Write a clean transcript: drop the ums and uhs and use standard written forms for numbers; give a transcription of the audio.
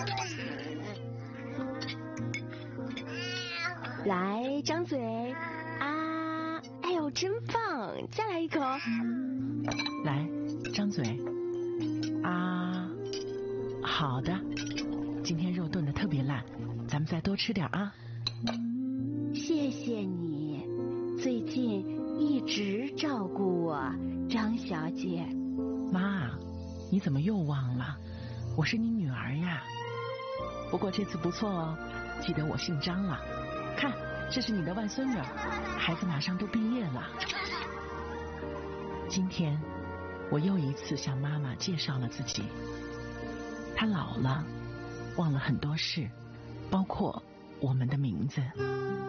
来，张嘴啊！哎呦，真棒！再来一口。 来，张嘴啊！好的，今天肉炖得特别烂，咱们再多吃点啊。 谢谢你，最近一直照顾我，张小姐。 妈，你怎么又忘了？我是你女儿呀。不过这次不错哦，记得我姓张了。看，这是你的外孙女，孩子马上都毕业了。今天我又一次向妈妈介绍了自己。她老了，忘了很多事，包括我们的名字。